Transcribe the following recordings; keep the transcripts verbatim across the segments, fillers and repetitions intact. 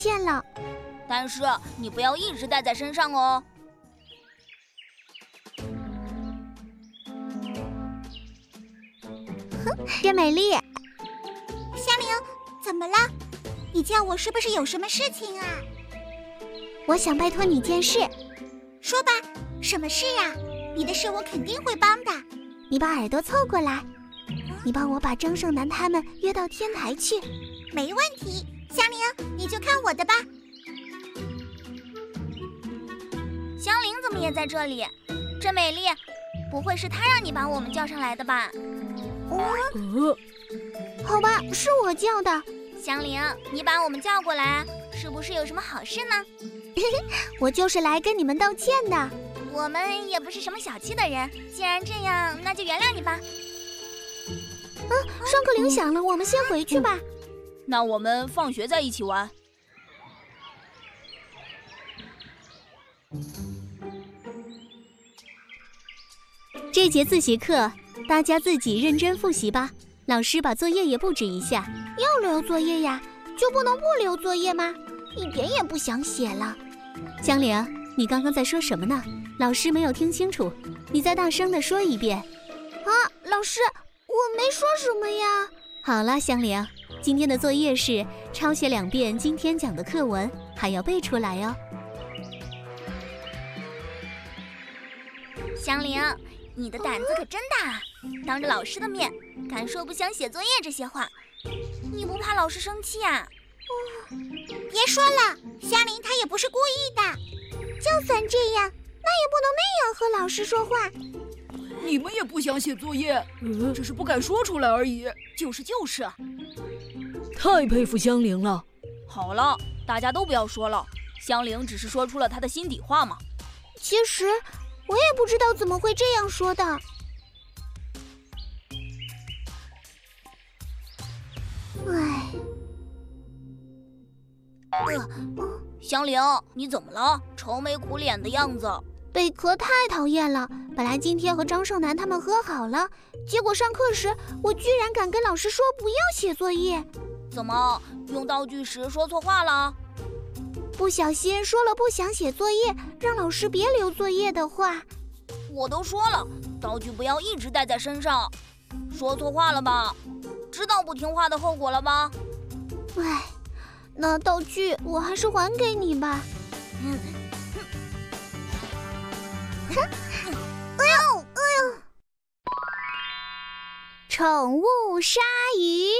见了。 但是你不要一直带在身上哦。 哼，真美丽。 香菱，怎么了？你叫我是不是有什么事情啊？ 我想拜托你件事。 说吧，什么事啊？你的事我肯定会帮的。 你把耳朵凑过来，你帮我把张胜男他们约到天台去。 没问题，香菱，你就看我的吧。 香菱怎么也在这里？真美丽，不会是她让你把我们叫上来的吧？ 哦，好吧，是我叫的。 香菱，你把我们叫过来，是不是有什么好事呢？ 我就是来跟你们道歉的。 我们也不是什么小气的人，既然这样，那就原谅你吧。 啊，上课铃响了，我们先回去吧。 那我们放学再一起玩。 这节自习课，大家自己认真复习吧。老师把作业也布置一下。 要留作业呀？就不能不留作业吗？一点也不想写了。 香菱，你刚刚在说什么呢？老师没有听清楚，你再大声地说一遍。 啊，老师，我没说什么呀。 好了，香菱，今天的作业是抄写两遍今天讲的课文，还要背出来哦。 香菱，你的胆子可真大啊！当着老师的面敢说不想写作业这些话，你不怕老师生气啊？ 别说了，香菱她也不是故意的。 就算这样，那也不能那样和老师说话。 你们也不想写作业，只是不敢说出来而已。 就是就是， 太佩服香菱了。 好了，大家都不要说了，香菱只是说出了她的心底话嘛。 其实我也不知道怎么会这样说的。唉， 呃，香菱，你怎么了？愁眉苦脸的样子。 贝壳太讨厌了，本来今天和张胜男他们和好了，结果上课时我居然敢跟老师说不要写作业。 怎么，用道具时说错话了？ 不小心说了不想写作业，让老师别留作业的话。 我都说了，道具不要一直带在身上。说错话了吧？知道不听话的后果了吧？ 唉，那道具我还是还给你吧。 嗯。 哼，哎呦哎呦！宠物鲨鱼。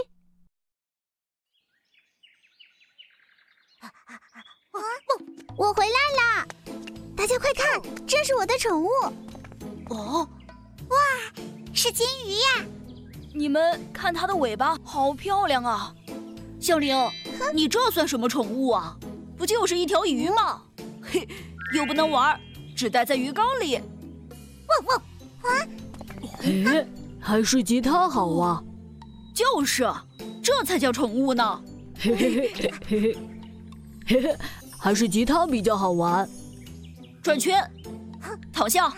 我回来啦！大家快看，这是我的宠物。 哦， 哇，是金鱼呀！ 你们看它的尾巴，好漂亮啊！香菱，你这算什么宠物啊？不就是一条鱼吗？嘿，又不能玩，只待在鱼缸里。 汪汪啊！ 哎，还是吉他好啊！ 就是，这才叫宠物呢。 嘿嘿嘿嘿嘿嘿嘿，还是吉他比较好玩。 转圈，躺下。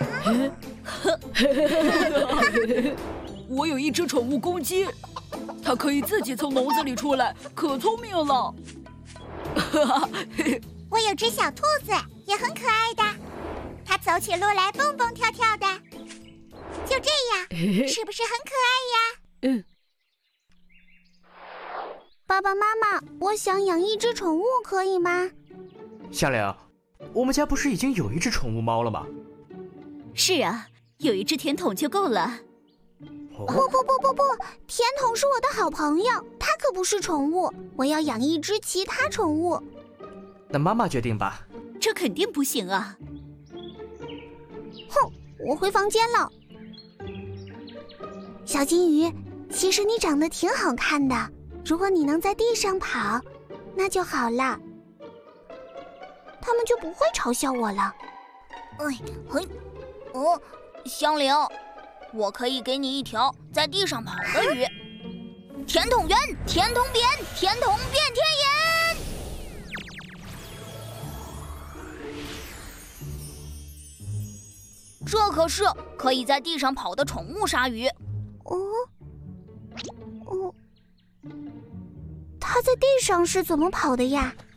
我有一只宠物公鸡，它可以自己从笼子里出来，可聪明了。 我有只小兔子，也很可爱的，它走起路来蹦蹦跳跳的。就这样，是不是很可爱呀？ 嗯。 爸爸妈妈，我想养一只宠物，可以吗？ 香菱，我们家不是已经有一只宠物猫了吗？ 是啊，有一只甜筒就够了。 不不不不不，甜筒是我的好朋友，它可不是宠物，我要养一只其他宠物。 那妈妈决定吧。 这肯定不行啊！ 哼，我回房间了。小金鱼，其实你长得挺好看的，如果你能在地上跑，那就好了。他们就不会嘲笑我了。 哎，嘿，哦，香菱，我可以给你一条在地上跑的鱼。甜筒圆，甜筒扁，甜筒变天眼。这可是可以在地上跑的宠物鲨鱼。 哦，哦，它在地上是怎么跑的呀？